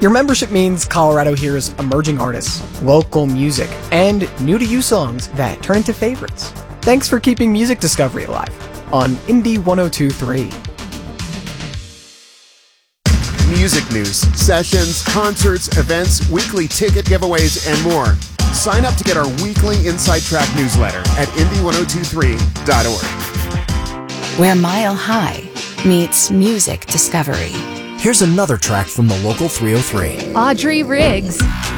Your membership means Colorado hears emerging artists, local music, and new-to-you songs that turn into favorites. Thanks for keeping music discovery alive on Indie 102.3. Music news, sessions, concerts, events, weekly ticket giveaways, and more. Sign up to get our weekly Inside Track newsletter at indie1023.org. Where Mile High meets music discovery. Here's another track from the local 303. Audrey Riggs.